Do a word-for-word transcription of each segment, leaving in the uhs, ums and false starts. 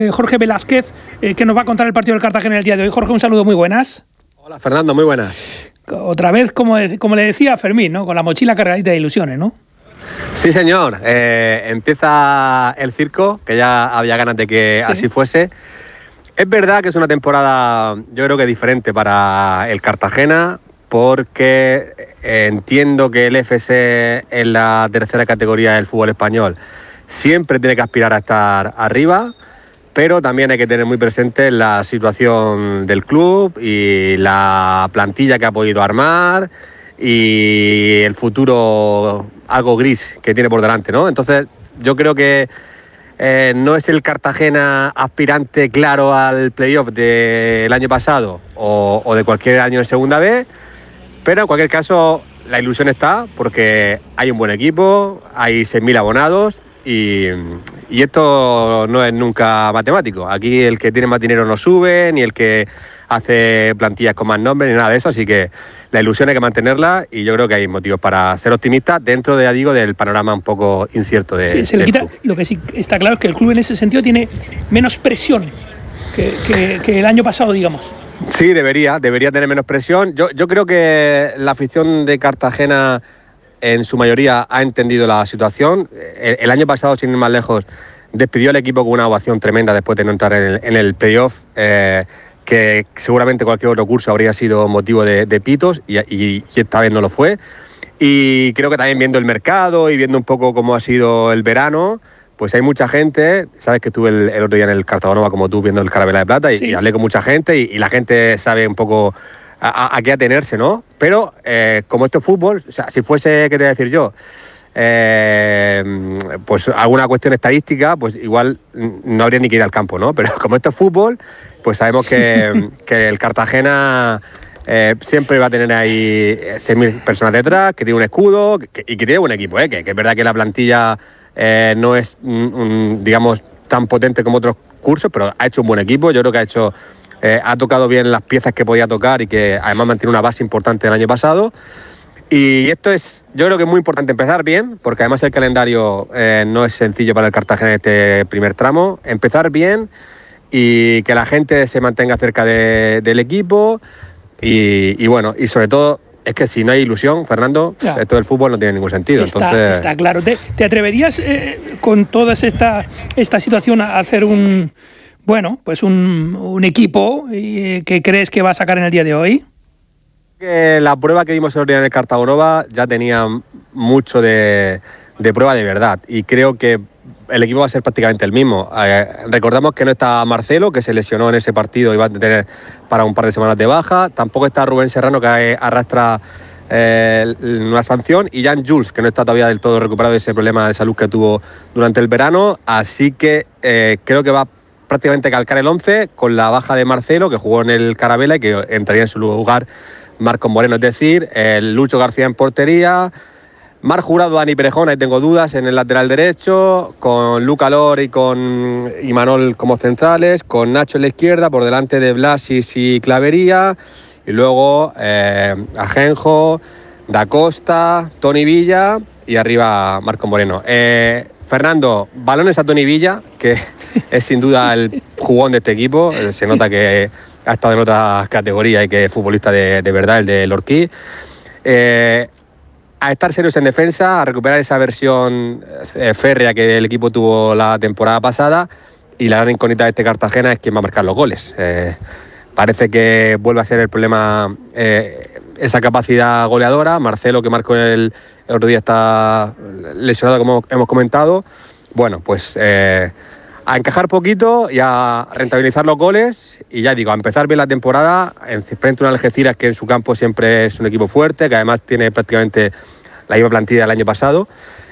Jorge Velázquez, eh, que nos va a contar el partido del Cartagena el día de hoy. Jorge, un saludo, muy buenas. Hola Fernando, muy buenas. Otra vez, como, como le decía a Fermín, ¿no? Con la mochila cargadita de ilusiones, ¿no? Sí, señor. Eh, empieza el circo, que ya había ganas de que sí. así fuese. Es verdad que es una temporada, yo creo que diferente para el Cartagena, porque entiendo que el F S en la tercera categoría del fútbol español siempre tiene que aspirar a estar arriba, pero también hay que tener muy presente la situación del club y la plantilla que ha podido armar y el futuro algo gris que tiene por delante, ¿no? Entonces, yo creo que eh, no es el Cartagena aspirante claro al playoff del año pasado o, o de cualquier año en Segunda B, pero en cualquier caso la ilusión está porque hay un buen equipo, hay seis mil abonados. Y, y esto no es nunca matemático. Aquí el que tiene más dinero no sube, ni el que hace plantillas con más nombres, ni nada de eso. Así que la ilusión hay que mantenerla y yo creo que hay motivos para ser optimistas dentro de, ya digo, del panorama un poco incierto de, sí, se le del quita, club. Lo que sí está claro es que el club en ese sentido tiene menos presión que, que, que el año pasado, digamos. Sí, debería, debería tener menos presión. Yo, yo creo que la afición de Cartagena en su mayoría ha entendido la situación. El, el año pasado, sin ir más lejos, despidió al equipo con una ovación tremenda después de no entrar en el, en el playoff, eh, que seguramente cualquier otro curso habría sido motivo de, de pitos y, y, y esta vez no lo fue. Y creo que también viendo el mercado y viendo un poco cómo ha sido el verano, pues hay mucha gente, sabes que estuve el, el otro día en el Cartagonova como tú viendo el Carabela de Plata y, sí. y hablé con mucha gente y, y la gente sabe un poco a, a qué atenerse, ¿no? Pero eh, como esto es fútbol, o sea, si fuese, ¿qué te voy a decir yo? Eh, pues alguna cuestión estadística, pues igual no habría ni que ir al campo, ¿no? Pero como esto es fútbol, pues sabemos que, que el Cartagena eh, siempre va a tener ahí seis mil personas detrás, que tiene un escudo que, y que tiene buen equipo, ¿eh? Que, que es verdad que la plantilla eh, no es, un, digamos, tan potente como otros cursos, pero ha hecho un buen equipo. Yo creo que ha hecho... Eh, ha tocado bien las piezas que podía tocar y que además mantiene una base importante del año pasado. Y esto es, yo creo que es muy importante empezar bien, porque además el calendario eh, no es sencillo para el Cartagena en este primer tramo. Empezar bien y que la gente se mantenga cerca de, del equipo. Y, y bueno, y sobre todo, es que si no hay ilusión, Fernando, ya. esto del fútbol no tiene ningún sentido. Está, Entonces... está claro. ¿Te, te atreverías eh, con toda esta, esta situación a hacer un... Bueno, pues un, un equipo que crees que va a sacar en el día de hoy? Que la prueba que vimos el otro día en el Cartagonova ya tenía mucho de, de prueba de verdad y creo que el equipo va a ser prácticamente el mismo. Eh, recordamos que no está Marcelo, que se lesionó en ese partido y va a tener para un par de semanas de baja. Tampoco está Rubén Serrano, que arrastra eh, una sanción, y Jan Jules, que no está todavía del todo recuperado de ese problema de salud que tuvo durante el verano. Así que eh, creo que va a prácticamente calcar el once con la baja de Marcelo, que jugó en el Carabela y que entraría en su lugar Marcos Moreno, es decir, el Lucho García en portería, Mar Jurado, Dani Perejón, ahí tengo dudas en el lateral derecho, con Luca Lor y con Imanol como centrales, con Nacho en la izquierda, por delante de Blasis y Clavería, y luego eh, Ajenjo, Da Costa, Toni Villa y arriba Marcos Moreno. Eh, Fernando, balones a Toni Villa, que es sin duda el jugón de este equipo. Se nota que ha estado en otras categorías y que es futbolista de, de verdad, el de Lorquí. Eh, a estar serios en defensa, a recuperar esa versión eh, férrea que el equipo tuvo la temporada pasada, y la gran incógnita de este Cartagena es quién va a marcar los goles. Eh, parece que vuelve a ser el problema eh, esa capacidad goleadora. Marcelo, que marcó el, el otro día, está lesionado, como hemos comentado. Bueno, pues... Eh, a encajar poquito y a rentabilizar los goles y ya digo, a empezar bien la temporada en frente a un Algeciras que en su campo siempre es un equipo fuerte, que además tiene prácticamente la misma plantilla del año pasado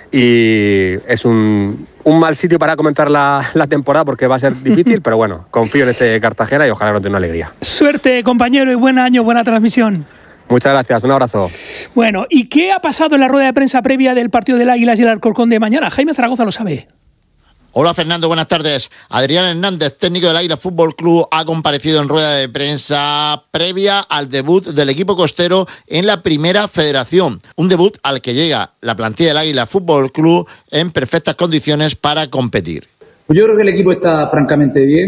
y es un, un mal sitio para comentar la, la temporada porque va a ser difícil, pero bueno, confío en este Cartagena y ojalá nos dé una alegría. Suerte, compañero, y buen año, buena transmisión. Muchas gracias, un abrazo. Bueno, ¿y qué ha pasado en la rueda de prensa previa del partido del Águilas y el Alcorcón de mañana? Jaime Zaragoza lo sabe. Hola Fernando, buenas tardes. Adrián Hernández, técnico del Águila Fútbol Club, ha comparecido en rueda de prensa previa al debut del equipo costero en la Primera Federación. Un debut al que llega la plantilla del Águila Fútbol Club en perfectas condiciones para competir. Pues yo creo que el equipo está francamente bien.